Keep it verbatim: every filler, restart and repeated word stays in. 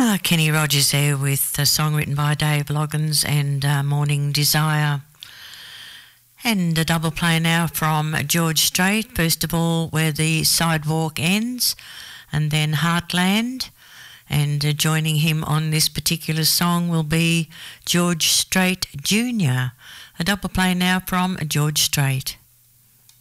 Ah, Kenny Rogers there with a song written by Dave Loggins and uh, Morning Desire. And a double play now from George Strait. First of all, Where the Sidewalk Ends, and then Heartland. And uh, joining him on this particular song will be George Strait Junior A double play now from George Strait.